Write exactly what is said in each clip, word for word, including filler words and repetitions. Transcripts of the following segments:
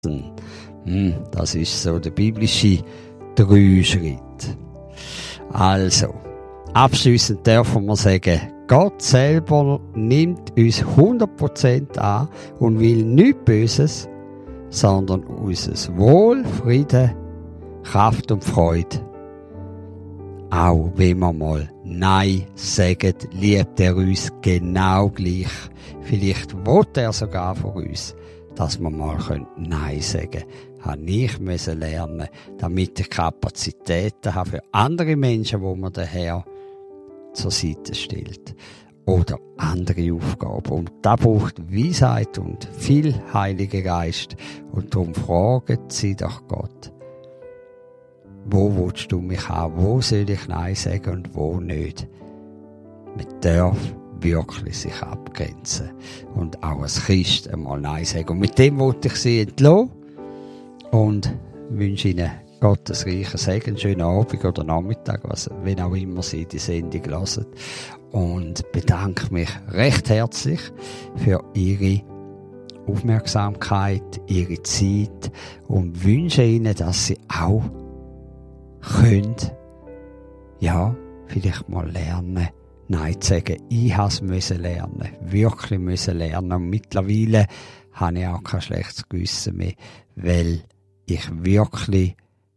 Hm, das ist so der biblische Drei-Schritt. Also, abschliessend dürfen wir sagen, Gott selber nimmt uns hundert Prozent an und will nichts Böses, sondern unser Wohl, Frieden, Kraft und Freude. Auch wenn wir mal Nein sagen, liebt er uns genau gleich. Vielleicht will er sogar von uns, dass wir mal Nein sagen können. Habe ich müssen lernen, damit ich Kapazitäten habe für andere Menschen, wo man daher zur Seite stellt. Oder andere Aufgaben. Und da braucht Weisheit und viel Heiliger Geist. Und darum fragen Sie doch Gott. Wo willst du mich haben? Wo soll ich Nein sagen und wo nicht? Man darf wirklich sich abgrenzen. Und auch als Christ einmal Nein sagen. Und mit dem wollte ich Sie entlassen. Und wünsche Ihnen Gottes reichen Segen, schönen Abend oder Nachmittag, was, wenn auch immer Sie die Sendung hören. Und bedanke mich recht herzlich für Ihre Aufmerksamkeit, Ihre Zeit und wünsche Ihnen, dass Sie auch können, ja, vielleicht mal lernen, Nein zu sagen. Ich has müssen lernen, wirklich müssen lernen. Und mittlerweile habe ich auch kein schlechtes Gewissen mehr, weil ich wirklich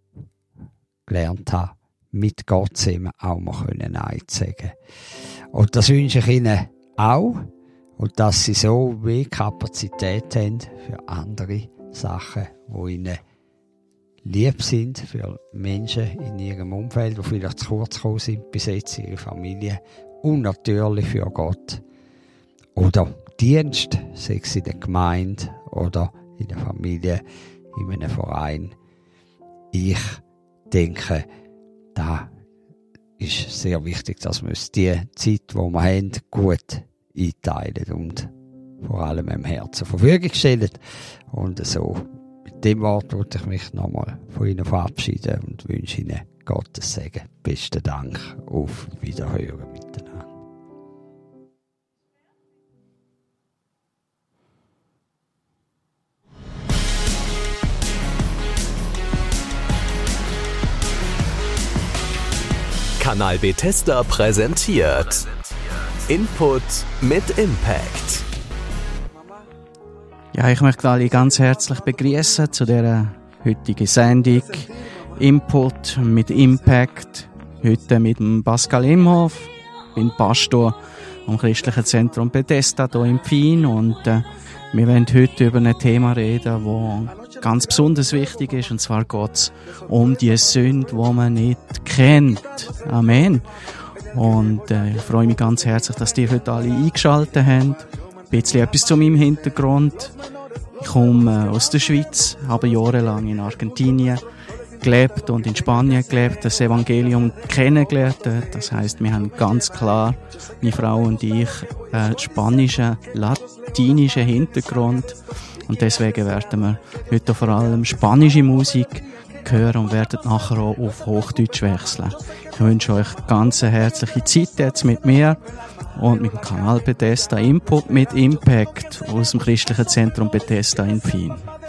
gelernt habe, mit Gott zusammen auch mal Nein zu sagen. Und das wünsche ich Ihnen auch. Und dass Sie so mehr Kapazität haben für andere Sachen, die Ihnen lieb sind, für Menschen in Ihrem Umfeld, die vielleicht zu kurz gekommen sind, bis jetzt Ihre Familie. Und natürlich für Gott. Oder Dienst, sei es in der Gemeinde oder in der Familie, in einem Verein. Ich denke, da ist sehr wichtig, dass wir uns die Zeit, die wir haben, gut einteilen und vor allem im Herzen zur Verfügung stellen. Und so, mit dem Wort würde ich mich nochmal von Ihnen verabschieden und wünsche Ihnen Gottes Segen. Besten Dank. Auf Wiederhören miteinander. Kanal Bethesda präsentiert Input mit Impact. Ja, ich möchte alle ganz herzlich begrüßen zu dieser heutigen Sendung Input mit Impact. Heute mit dem Pascal Imhoff, bin Pastor am Christlichen Zentrum Bethesda hier in Pfien und äh, wir wollen heute über ein Thema reden, das ganz besonders wichtig ist, und zwar geht es um die Sünde, die man nicht kennt. Amen. Und äh, ich freue mich ganz herzlich, dass ihr heute alle eingeschaltet habt. Ein bisschen etwas zu meinem Hintergrund. Ich komme äh, aus der Schweiz, habe jahrelang in Argentinien gelebt und in Spanien gelebt, das Evangelium kennengelernt. Das heisst, wir haben ganz klar, meine Frau und ich, äh, spanischen, latinischen Hintergrund. Und deswegen werden wir heute vor allem spanische Musik hören und werden nachher auch auf Hochdeutsch wechseln. Ich wünsche euch ganz eine herzliche Zeit jetzt mit mir und mit dem Kanal Bethesda Input mit Impact aus dem Christlichen Zentrum Bethesda in Pfien.